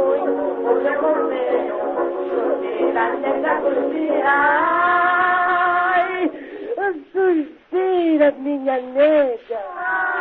muito, hoje eu vou ver, suspira, nega suspira. Ai, suspira, minha nega.